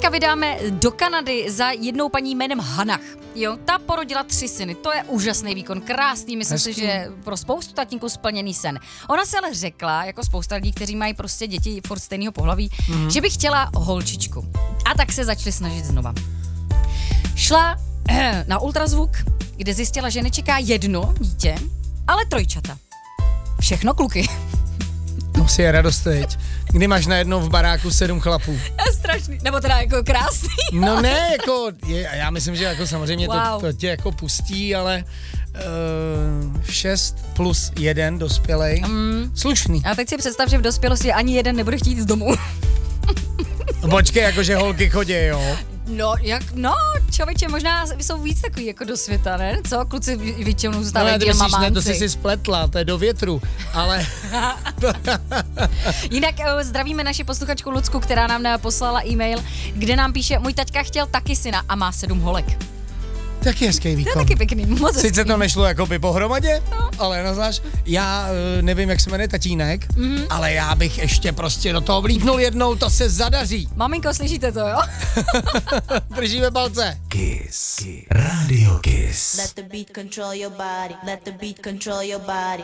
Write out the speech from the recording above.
teďka vydáme do Kanady za jednou paní jménem Hannah. Jo, ta porodila 3 syny, to je úžasný výkon, krásný, myslím si, že pro spoustu tatínků splněný sen. Ona se ale řekla, jako spousta lidí, kteří mají prostě děti furt stejného pohlaví, že by chtěla holčičku. A tak se začali snažit znova. Šla na ultrazvuk, kde zjistila, že nečeká jedno dítě, ale trojčata. Všechno kluky. To si je radost teď. Kdy máš najednou v baráku 7 chlapů. Je strašný, nebo teda jako krásný. No ne, jako, já myslím, že jako samozřejmě Wow. to tě jako pustí, ale 6 plus 1 dospělej. Slušný. A teď si představ, že v dospělosti ani jeden nebude chtít z domu. Počkej, jakože holky chodí, jo. No, člověče, možná jsou víc takový jako do světa, ne? Co? Kluci většinou No, zůstávají ty myslíš, mamánci. ne, to jsi si spletla, to je do větru, ale... Jinak zdravíme naši posluchačku Lucku, která nám poslala e-mail, kde nám píše, můj taťka chtěl taky syna a má 7 holek. Taky hezký výkon. To je taky pěkný, moc hezký. Sice to nešlo jako by pohromadě, ale naznáš, já nevím, jak se jmenuje tatínek, ale já bych ještě prostě do toho vlíknul jednou, to se zadaří. Maminko, slyšíte to, jo? Držíme palce. Kiss. Radio Kiss. Let the beat control your body. Let the beat control your body.